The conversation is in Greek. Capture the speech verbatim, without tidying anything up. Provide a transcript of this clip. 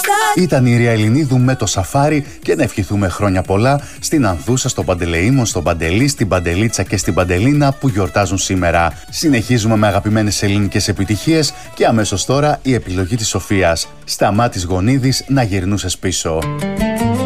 Ήταν η Ρία Ελληνίδου με το Σαφάρι και να ευχηθούμε χρόνια πολλά στην Ανθούσα, στον Παντελεήμον, στον Παντελή, στην Παντελίτσα και στην Παντελίνα που γιορτάζουν σήμερα. Συνεχίζουμε με αγαπημένες ελληνικές επιτυχίες και αμέσως τώρα η επιλογή της Σοφίας. Σταμάτης Γονίδης, να γυρνούσες πίσω.